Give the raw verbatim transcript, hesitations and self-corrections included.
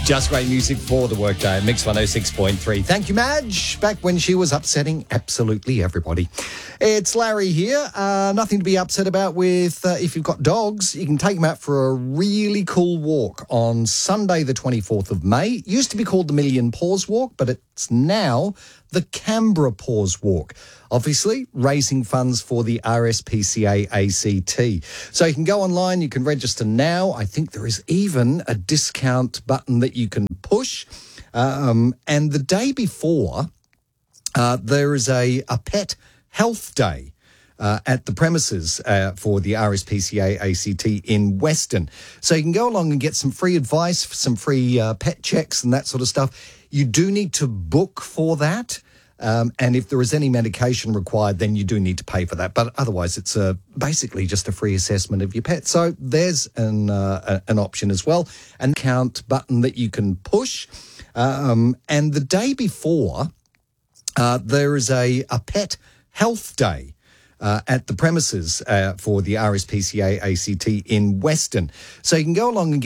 Just great music for the workday at Mix one oh six point three. Thank you, Madge. Back when she was upsetting absolutely everybody. It's Larry here. Uh, nothing to be upset about with uh, if you've got dogs. You can take them out for a really cool walk on Sunday, the twenty-fourth of May. It used to be called the Million Paws Walk, but it's now the Canberra Paws Walk. Obviously, raising funds for the R S P C A A C T. So you can go online, you can register now. I think there is even a discount button that you can push. Um, and the day before, uh, there is a, a pet health day uh, at the premises uh, for the R S P C A A C T in Western. So you can go along and get some free advice, some free uh, pet checks and that sort of stuff. You do need to book for that. Um, and if there is any medication required, then you do need to pay for that. But otherwise, it's uh, basically just a free assessment of your pet. So there's an uh, an option as well. An account button that you can push. Um, and the day before, uh, there is a, a pet health day uh, at the premises uh, for the R S P C A A C T in Western. So you can go along and get